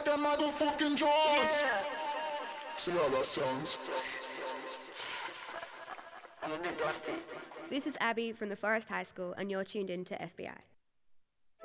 them motherfucking jaws. See how that sounds? This is Abby from the Forest High School, and you're tuned in to FBI.